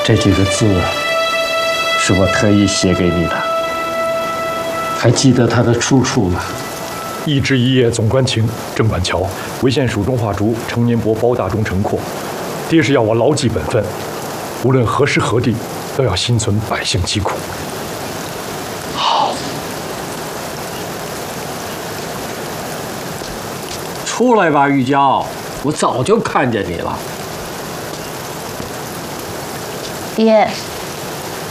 这几个字是我特意写给你的，还记得它的出处吗？ 一枝一叶总关情，郑板桥为县蜀中画竹，成年伯包大中城阔。爹是要我牢记本分，无论何时何地，都要心存百姓疾苦。 好，出来吧，玉娇，我早就看见你了。 爹，